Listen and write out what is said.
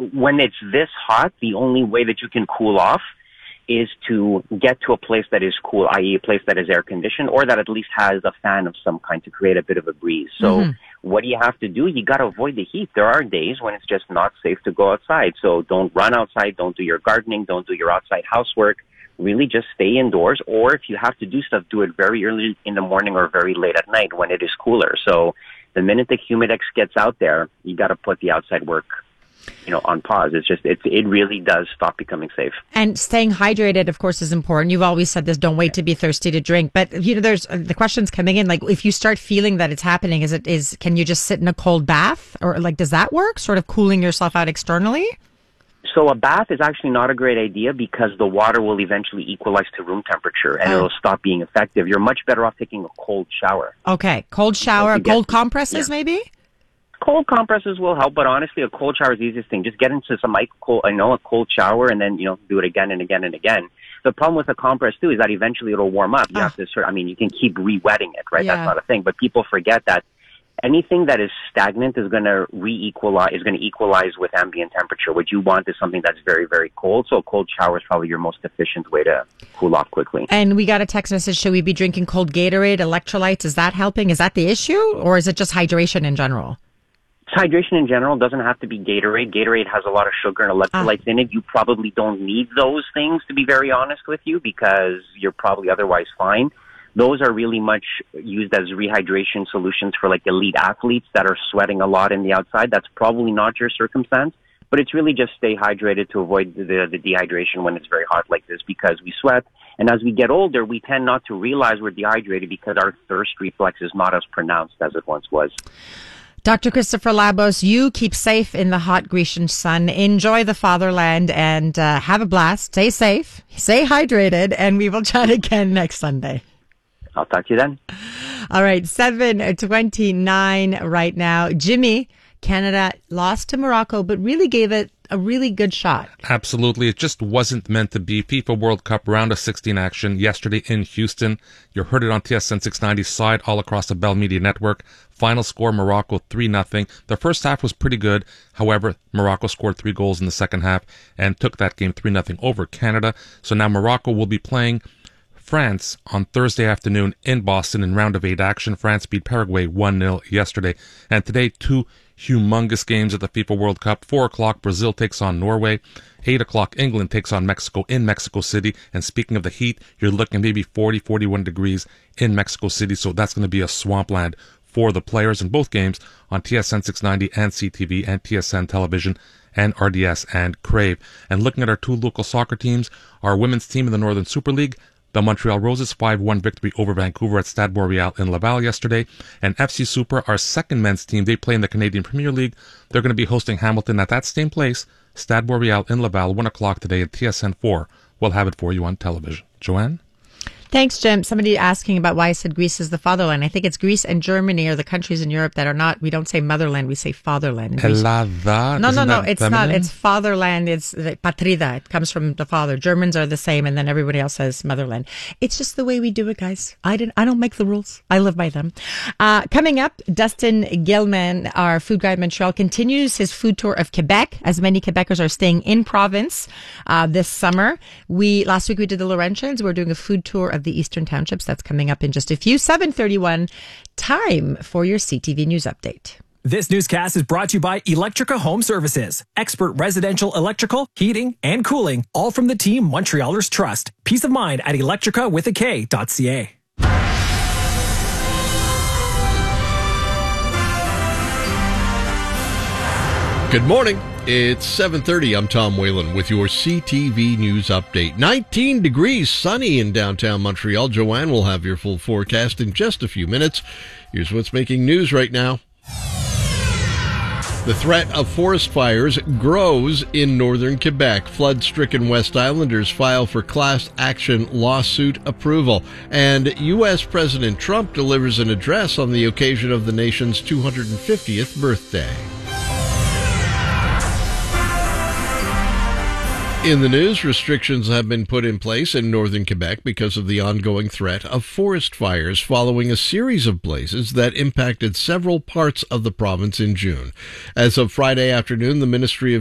when it's this hot, the only way that you can cool off is to get to a place that is cool, i.e. a place that is air conditioned or that at least has a fan of some kind to create a bit of a breeze. So what do you have to do? You got to avoid the heat. There are days when it's just not safe to go outside. So don't run outside. Don't do your gardening. Don't do your outside housework. Really just stay indoors. Or if you have to do stuff, do it very early in the morning or very late at night when it is cooler. So the minute the Humidex gets out there, you got to put the outside work on pause. It really does stop becoming safe. And staying hydrated, of course, is important. You've always said this, don't wait to be thirsty to drink. But, there's the questions coming in, like, if you start feeling that it's happening, can you just sit in a cold bath? Or, does that work? Sort of cooling yourself out externally? So a bath is actually not a great idea because the water will eventually equalize to room temperature and it'll stop being effective. You're much better off taking a cold shower. Okay. Cold shower, cold compresses maybe? Cold compresses will help, but honestly, a cold shower is the easiest thing. Just get into a cold shower and then, do it again and again and again. The problem with a compress, too, is that eventually it'll warm up. You have to you can keep re-wetting it, right? Yeah. That's not a thing. But people forget that anything that is stagnant is going to equalize with ambient temperature. What you want is something that's very, very cold. So a cold shower is probably your most efficient way to cool off quickly. And we got a text message. Should we be drinking cold Gatorade, electrolytes? Is that helping? Is that the issue? Or is it just hydration in general? Hydration in general. Doesn't have to be Gatorade. Gatorade has a lot of sugar and electrolytes in it. You probably don't need those things, to be very honest with you, because you're probably otherwise fine. Those are really much used as rehydration solutions for elite athletes that are sweating a lot in the outside. That's probably not your circumstance, but it's really just stay hydrated to avoid the dehydration when it's very hot like this because we sweat. And as we get older, we tend not to realize we're dehydrated because our thirst reflex is not as pronounced as it once was. Dr. Christopher Labos, you keep safe in the hot Grecian sun. Enjoy the fatherland and have a blast. Stay safe, stay hydrated, and we will chat again next Sunday. I'll talk to you then. All right, 7:29 right now. Jimmy, Canada lost to Morocco, but really gave it a really good shot. Absolutely. It just wasn't meant to be. FIFA World Cup round of 16 action yesterday in Houston. You heard it on TSN 690 side all across the Bell Media Network. Final score, Morocco 3-0. The first half was pretty good. However, Morocco scored 3 goals in the second half and took that game 3-0 over Canada. So now Morocco will be playing France on Thursday afternoon in Boston in round of 8 action. France beat Paraguay 1-0 yesterday. And today, 2 humongous games at the FIFA World Cup. 4 o'clock, Brazil takes on Norway. 8 o'clock, England takes on Mexico in Mexico City. And speaking of the heat, you're looking maybe 40, 41 degrees in Mexico City. So that's going to be a swampland for the players in both games on TSN 690 and CTV and TSN Television and RDS and Crave. And looking at our 2 local soccer teams, our women's team in the Northern Super League, the Montreal Roses 5-1 victory over Vancouver at Stade Boreal in Laval yesterday. And FC Super, our second men's team, they play in the Canadian Premier League. They're going to be hosting Hamilton at that same place, Stade Boreal in Laval, 1 o'clock today at TSN 4. We'll have it for you on television. Joanne? Thanks, Jim. Somebody asking about why I said Greece is the fatherland. I think it's Greece and Germany are the countries in Europe that are not, we don't say motherland, we say fatherland. No, it's not. It's fatherland. It's patrida. It comes from the father. Germans are the same, and then everybody else says motherland. It's just the way we do it, guys. I don't make the rules. I live by them. Coming up, Dustin Gilman, our food guide in Montreal, continues his food tour of Quebec, as many Quebecers are staying in province this summer. Last week we did the Laurentians. We're doing a food tour of the Eastern Townships. That's coming up in just a few. 7:31, time for your CTV News Update. This newscast is brought to you by Electrica Home Services. Expert residential electrical, heating, and cooling, all from the team Montrealers trust. Peace of mind at electricawithak.ca. Good morning. It's 7:30. I'm Tom Whalen with your CTV News Update. 19 degrees, sunny in downtown Montreal. Joanne will have your full forecast in just a few minutes. Here's what's making news right now. The threat of forest fires grows in northern Quebec. Flood-stricken West Islanders file for class action lawsuit approval. And U.S. President Trump delivers an address on the occasion of the nation's 250th birthday. In the news, restrictions have been put in place in northern Quebec because of the ongoing threat of forest fires following a series of blazes that impacted several parts of the province in June. As of Friday afternoon, the Ministry of